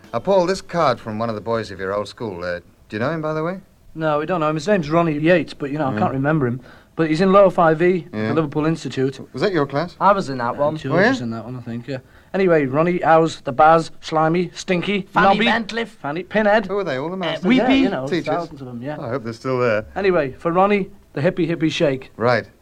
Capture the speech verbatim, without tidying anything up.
Uh, Paul, this card from one of the boys of your old school, uh, do you know him, by the way? No, we don't know him. His name's Ronnie Yates, but, you know, mm. I can't remember him. But he's in Lower five E, yeah. at the Liverpool Institute. Was that your class? I was in that one. George oh, yeah? was in that one, I think, yeah. Anyway, Ronnie, Ows, the Baz, Slimy, Stinky, Fanny Nobby, Bentliff, Fanny, Pinhead. Who are they, all the masters? Uh, Weepy, yeah, you know, teachers. thousands of them, yeah. Oh, I hope they're still there. Anyway, for Ronnie, the hippie hippie shake. Right.